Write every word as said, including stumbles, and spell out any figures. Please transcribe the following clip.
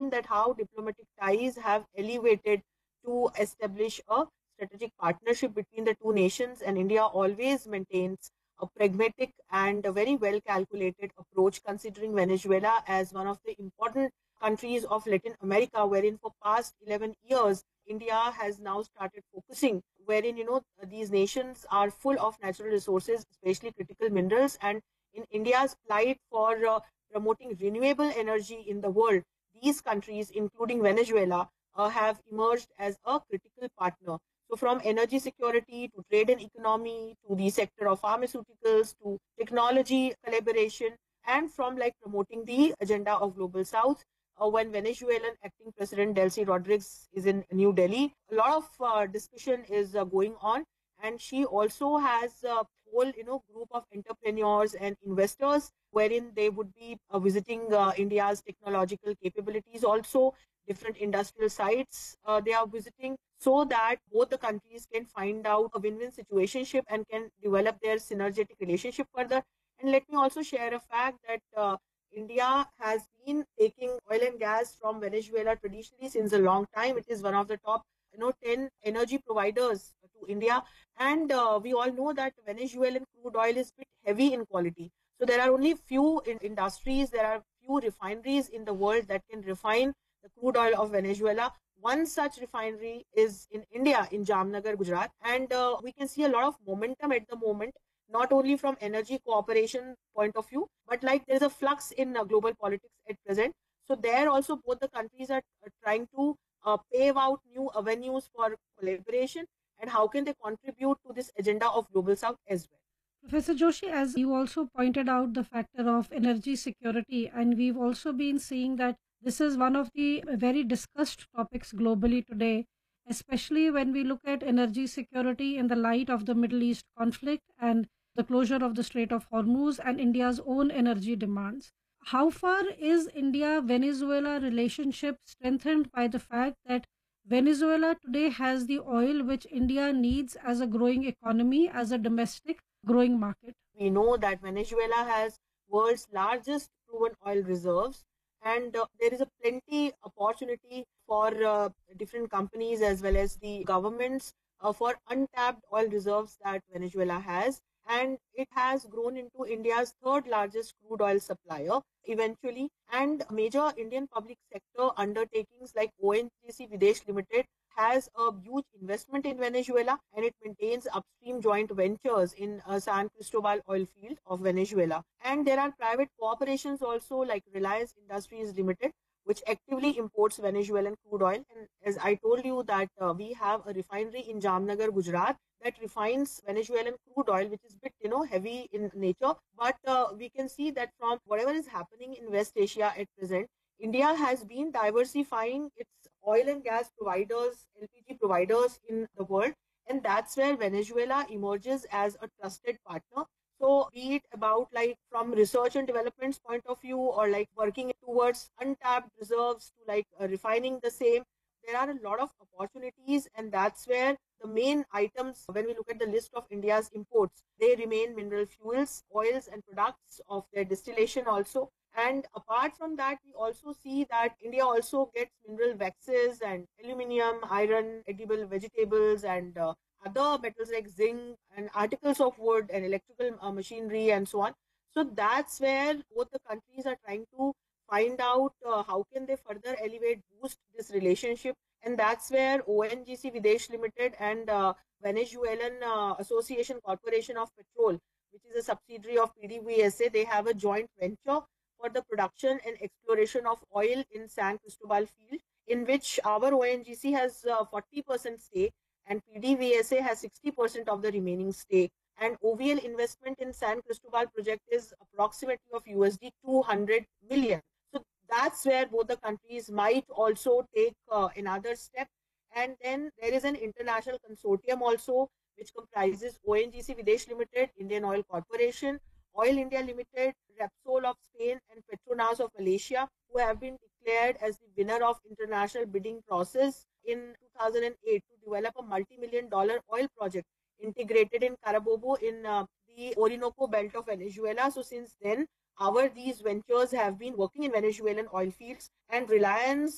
seen that how diplomatic ties have elevated to establish a strategic partnership between the two nations, and India always maintains a pragmatic and a very well calculated approach, considering Venezuela as one of the important countries of Latin America, wherein for past eleven years India has now started focusing, wherein you know these nations are full of natural resources, especially critical minerals, and in India's plight for uh, promoting renewable energy in the world, these countries, including Venezuela, uh, have emerged as a critical partner. So, from energy security to trade and economy to the sector of pharmaceuticals to technology collaboration, and from like promoting the agenda of global south. Uh, when Venezuelan acting president Delcy Rodriguez is in New Delhi, a lot of uh, discussion is uh, going on, and she also has a whole you know group of entrepreneurs and investors, wherein they would be uh, visiting uh, India's technological capabilities, also different industrial sites uh, they are visiting, so that both the countries can find out a win-win situationship and can develop their synergetic relationship further. And let me also share a fact that uh, India has been taking oil and gas from Venezuela traditionally since a long time. It is one of the top you know ten energy providers to India, and uh, we all know that Venezuelan crude oil is a bit heavy in quality. So there are only few in industries, there are few refineries in the world that can refine the crude oil of Venezuela. One such refinery is in India, in Jamnagar, Gujarat, and uh, we can see a lot of momentum at the moment, not only from energy cooperation point of view, but like there is a flux in uh, global politics at present. So there also both the countries are uh, trying to uh, pave out new avenues for collaboration, and how can they contribute to this agenda of global south as well. Professor Joshi, as you also pointed out the factor of energy security, and we've also been seeing that this is one of the very discussed topics globally today, especially when we look at energy security in the light of the Middle East conflict and the closure of the Strait of Hormuz and India's own energy demands. How far is India Venezuela relationship strengthened by the fact that Venezuela today has the oil which India needs as a growing economy, as a domestic growing market? We know that Venezuela has world's largest proven oil reserves, and uh, there is a plenty opportunity for uh, different companies as well as the governments uh, for untapped oil reserves that Venezuela has, and it has grown into India's third largest crude oil supplier eventually. And major Indian public sector undertakings like O N G C Videsh Limited has a huge investment in Venezuela, and it maintains upstream joint ventures in uh, San Cristobal oil field of Venezuela. And there are private corporations also like Reliance Industries Limited, which actively imports Venezuelan crude oil. And as I told you that uh, we have a refinery in Jamnagar, Gujarat, that refines Venezuelan crude oil, which is a bit, you know, heavy in nature. But uh, we can see that from whatever is happening in West Asia at present, India has been diversifying its oil and gas providers, L P G providers in the world, and that's where Venezuela emerges as a trusted partner. So, be it about like from research and development's point of view, or like working towards untapped reserves to like uh, refining the same, there are a lot of opportunities, and that's where the main items, when we look at the list of India's imports, they remain mineral fuels, oils, and products of their distillation also. And apart from that, we also see that India also gets mineral waxes and aluminium, iron, edible vegetables, and uh, other metals like zinc and articles of wood and electrical uh, machinery and so on. So that's where both the countries are trying to find out uh, how can they further elevate, boost this relationship. And that's where O N G C Videsh Limited and uh, Venezuelan uh, Association Corporation of Petrol, which is a subsidiary of P D V S A, they have a joint venture for the production and exploration of oil in San Cristobal field, in which our O N G C has uh, forty percent stake and P D V S A has sixty percent of the remaining stake. And O V L investment in San Cristobal project is approximately of U S D two hundred million. So that's where both the countries might also take uh, another step. And then there is an international consortium also, which comprises O N G C Videsh Limited, Indian Oil Corporation, Oil India Limited, Repsol of Spain, and Petronas of Malaysia, who have been declared as the winner of international bidding process in two thousand eight to develop a multi-million dollar oil project integrated in Carabobo in uh, the Orinoco belt of Venezuela. So since then, our these ventures have been working in Venezuelan oil fields, and Reliance